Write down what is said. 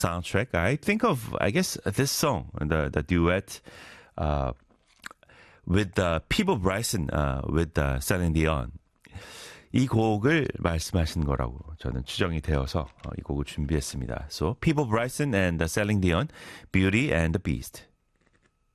soundtrack, I think of, I guess, this song, the duet with People Bryson, with Celine Dion. 이 곡을 말씀하신 거라고 저는 추정이 되어서 이 곡을 준비했습니다. So, People Bryson and Celine Dion, Beauty and the Beast.